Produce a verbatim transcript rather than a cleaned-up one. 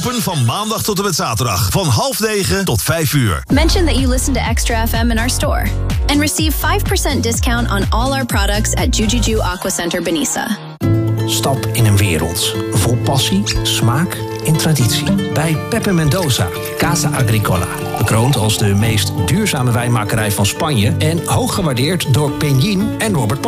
Open van maandag tot en met zaterdag. Van half negen tot vijf uur. Mention that you listen to Extra F M in our store. And receive five percent discount on all our products at Jujuju Aqua Center Benissa. Stap in een wereld vol passie, smaak en traditie. Bij Pepe Mendoza, Casa Agricola. Bekroond als de meest duurzame wijnmakerij van Spanje en hoog gewaardeerd door Peñín en Robert Parker.